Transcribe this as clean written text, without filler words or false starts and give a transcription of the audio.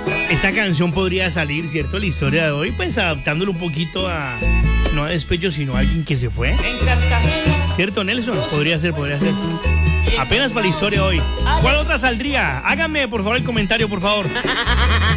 Esa canción podría salir, ¿cierto? La historia de hoy, pues adaptándolo un poquito a, no a despecho, sino a alguien que se fue. ¿Cierto, Nelson? Podría ser. Apenas para la historia hoy. ¿Cuál otra saldría? Háganme, por favor, el comentario, por favor.